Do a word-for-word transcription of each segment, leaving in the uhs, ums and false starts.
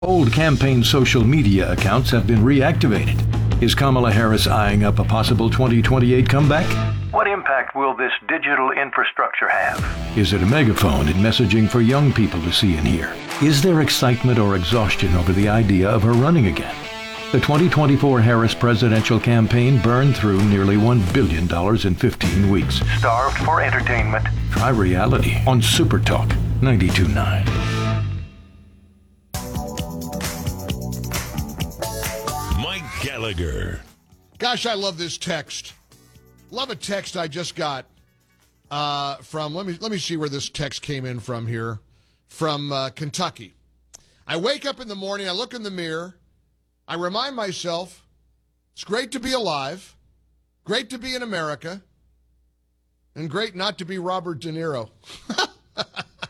Old campaign social media accounts have been reactivated. Is Kamala Harris eyeing up a possible twenty twenty-eight comeback? What impact will this digital infrastructure have? Is it a megaphone in messaging for young people to see and hear? Is there excitement or exhaustion over the idea of her running again? The twenty twenty-four Harris presidential campaign burned through nearly one billion dollars in fifteen weeks. Starved for entertainment? Try reality on Super Talk ninety-two point nine. Mike Gallagher. Gosh, I love this text. Love a text I just got uh, from, let me let me see where this text came in from here, from uh, Kentucky. I wake up in the morning, I look in the mirror, I remind myself, it's great to be alive, great to be in America, and great not to be Robert De Niro. uh,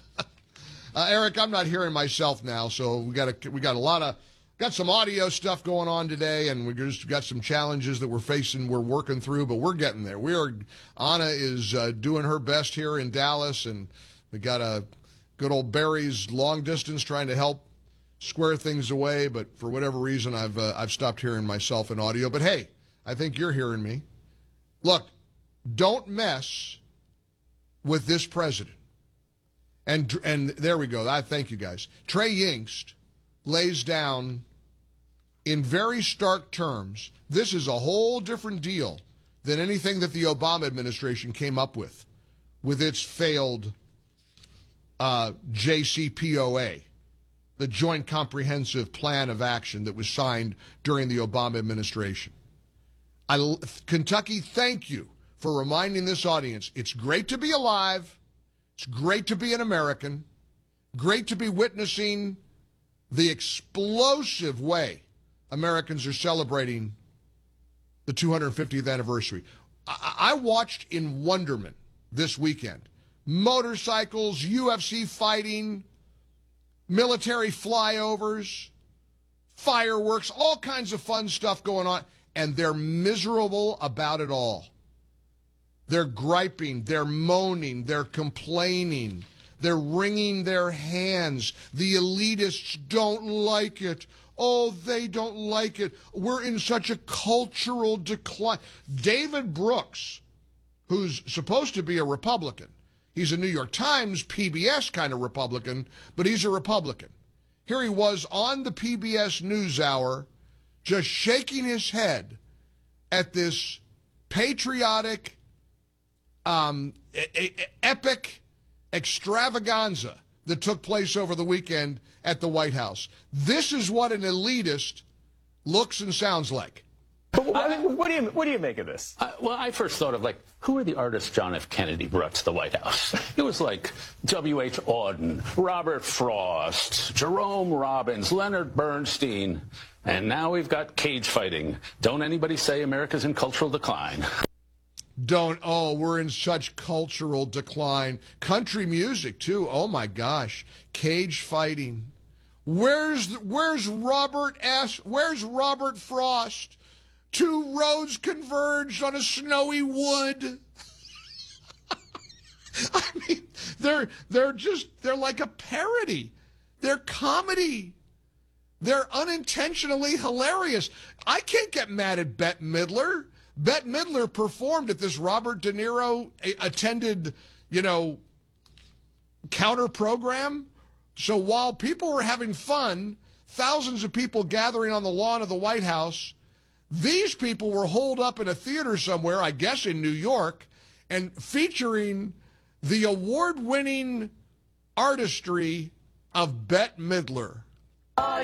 Eric, I'm not hearing myself now, so we got a, we got a lot of, got some audio stuff going on today, and we just got some challenges that we're facing, we're working through, but we're getting there. We are, Anna is uh, doing her best here in Dallas, and we got a good old Barry's long distance trying to help square things away, but for whatever reason, I've uh, I've stopped hearing myself in audio. But hey, I think you're hearing me. Look, don't mess with this president. And and there we go. I thank you guys. Trey Yingst lays down in very stark terms, this is a whole different deal than anything that the Obama administration came up with, with its failed uh, J C P O A, the Joint Comprehensive Plan of Action that was signed during the Obama administration. I, Kentucky, thank you for reminding this audience, it's great to be alive, it's great to be an American, great to be witnessing the explosive way Americans are celebrating the two hundred fiftieth anniversary. I, I watched in wonderment this weekend. Motorcycles, U F C fighting, military flyovers, fireworks, all kinds of fun stuff going on, and they're miserable about it all. They're griping, they're moaning, they're complaining. They're wringing their hands. The elitists don't like it. Oh, they don't like it. We're in such a cultural decline. David Brooks, who's supposed to be a Republican, he's a New York Times, P B S kind of Republican, but he's a Republican. Here he was on the P B S NewsHour just shaking his head at this patriotic, um, e- e- epic extravaganza that took place over the weekend at the White House. This is what an elitist looks and sounds like. But what, what do you what do you make of this? Uh, well, I first thought of, like, who are the artists John F. Kennedy brought to the White House? It was like W H Auden, Robert Frost, Jerome Robbins, Leonard Bernstein, and now we've got cage fighting. Don't anybody say America's in cultural decline. Don't, oh, we're in such cultural decline. Country music, too. Oh, my gosh. Cage fighting. Where's where's Robert S., where's Robert Frost? Two roads converged on a snowy wood. I mean, they're they're just, they're like a parody. They're comedy. They're unintentionally hilarious. I can't get mad at Bette Midler. Bette Midler performed at this Robert De Niro attended, you know, counter program. So while people were having fun, thousands of people gathering on the lawn of the White House, these people were holed up in a theater somewhere, I guess in New York, and featuring the award-winning artistry of Bette Midler.